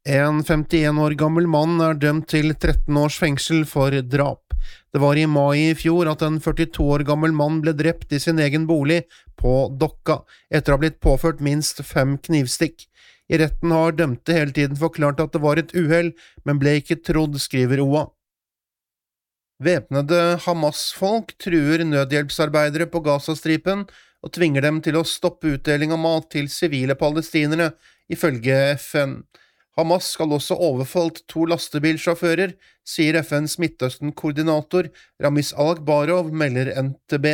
En 51 år gammel mann dømt til 13 års fengsel for drap. Det var i mai i fjor at en 42 år gammel mann ble drept i sin egen bolig på Dokka, etter å ha blitt påført minst 5 knivstikk. I retten har dømte hele tiden forklart at det var et uhell, men ble ikke trodd, skriver OA. Væpnede Hamas-folk truer nødhjelpsarbeidere på Gazastripen og tvinger dem til å stoppe utdeling av mat til sivile palestinere, ifølge FN. Hamas skal også overfalt 2 lastebilsjåfører, sier FNs Midtøsten-koordinator Ramiz Al-Akbarov, melder NTB.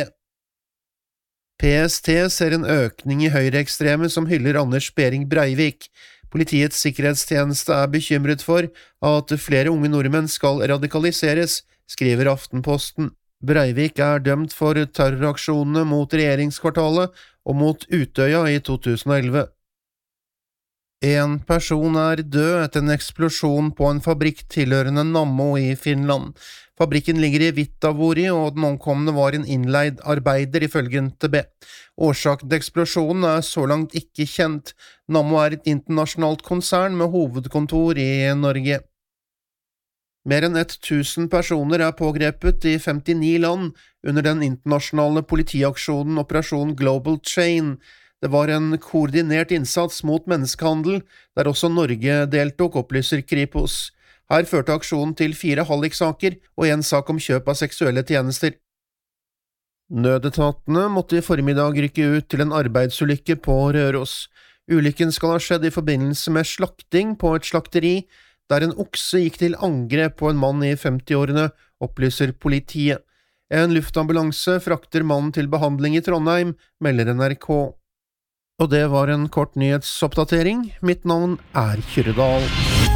PST ser en økning i høyreekstreme som hyller Anders Behring Breivik. Politiets sikkerhetstjeneste bekymret for at flere unge nordmenn skal radikaliseres, skriver Aftenposten. Breivik dømt for terroraksjonene mot regjeringskvartalet og mot Utøya i 2011. En person død etter en eksplosjon på en fabrikk tilhørende Nammo i Finland. Fabrikken ligger i Vittavori, og den omkomne var en innleid arbeider, ifølge NTB. Årsaken til eksplosjonen så langt ikke kjent. Nammo et internasjonalt konsern med hovedkontor i Norge. Mer enn 1000 personer pågrepet i 59 land under den internasjonale politiaksjonen Operasjon Global Chain. Det var en koordinert innsats mot menneskehandel, der også Norge deltok, opplyser Kripos. Her førte aksjonen til 4 halliksaker og en sak om kjøp av seksuelle tjenester. Nødetatene måtte i formiddag rykke ut til en arbeidsulykke på Røros. Ulykken skal ha skjedd i forbindelse med slakting på et slakteri, der en okse gikk til angrep på en mann i 50-årene, opplyser politiet. En luftambulanse frakter mannen til behandling i Trondheim, melder NRK. Og det var en kort nyhetsoppdatering. Mitt navn Kyrre-Dahl.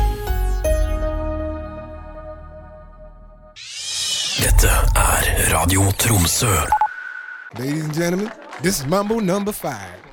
Dette Radio Tromsø. Ladies and gentlemen, this is Mambo number 5.